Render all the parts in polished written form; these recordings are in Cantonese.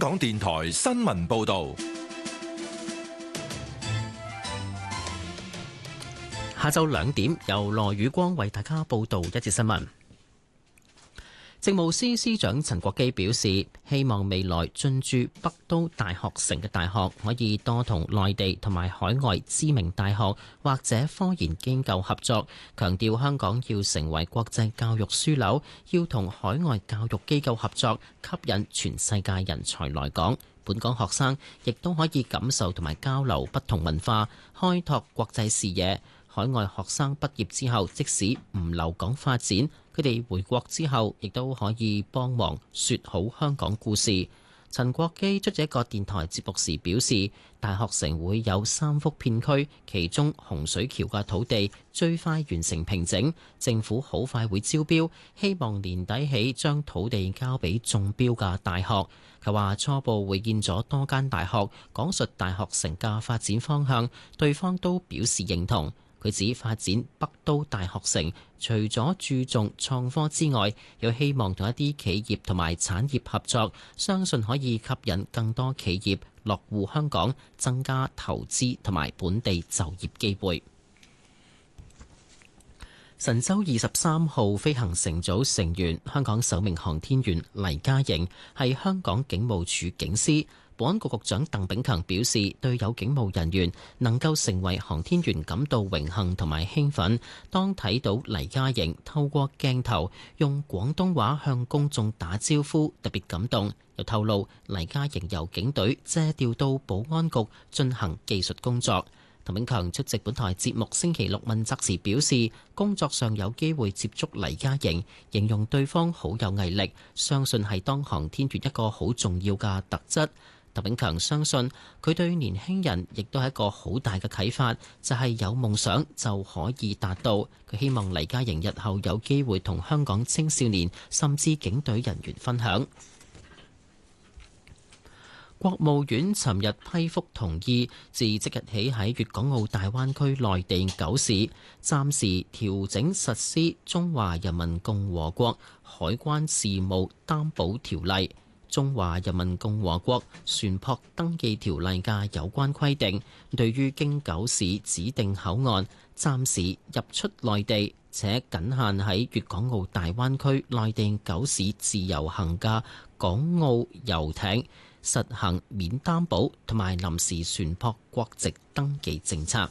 港電台新聞報道。 下晝2點，由羅宇光為大家報道一節新聞。政務司司長陳國基表示，希望未來進駐北都大學城嘅大學可以多同內地同埋海外知名大學或者科研機構合作，強調香港要成為國際教育樞紐，要同海外教育機構合作，吸引全世界人才來港。本港學生亦都可以感受同埋交流不同文化，開拓國際視野。海外學生畢業之後，即使唔留港發展，佢哋回國之後，亦都可以幫忙説好香港故事。陳國基出席一個電台節目時表示，大學城會有3幅片區，其中洪水橋嘅土地最快完成平整，政府好快會招標，希望年底起將土地交俾中標嘅大學。佢話初步會見咗多間大學，講述大學城嘅發展方向，對方都表示認同。佢指發展北都大學城，除咗注重創科之外，又希望同一啲企業同埋產業合作，相信可以吸引更多企業落戶香港，增加投資同埋本地就業機會。神舟23號飛行乘組成員、香港首名航天員黎嘉瑩係香港警務處警司。保安局局長鄧炳強表示，對有警務人員能夠成為航天員感到榮幸同埋興奮。當睇到黎嘉瑩透過鏡頭用廣東話向公眾打招呼，特別感動。又透露黎嘉瑩由警隊借調到保安局進行技術工作。鄧炳強出席本台節目星期六問責時表示，工作上有機會接觸黎嘉瑩，形容對方好有毅力，相信係當航天員一個好重要嘅特質。鄧炳強相信佢對年輕人亦都係一個好大嘅啟發，就係有夢想就可以達到。佢希望黎嘉瑩日後有機會同香港青少年甚至警隊人員分享。國務院尋日批覆同意，自即日起喺粵港澳大灣區內地9市暫時調整實施《中華人民共和國海關事務擔保條例》、《中華人民共和國船舶登記條例》嘅有關規定，對於經9市指定口岸暫時入出內地且僅限喺粵港澳大灣區內地9市自由行嘅港澳遊艇，實行免擔保同埋臨時船舶國籍登記政策。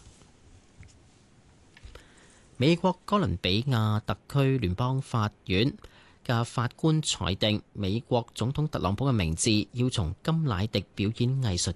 美國哥倫比亞特區聯邦法院嘅法官裁定，美國總統特朗普嘅名字要從甘迺迪表演藝術